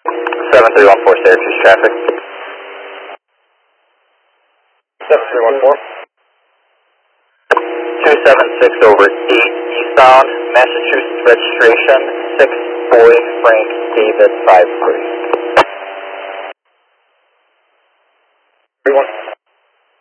7314 Syracuse traffic. 7314. 276 over 8 eastbound, Massachusetts registration, 6 Boy Frank David 53.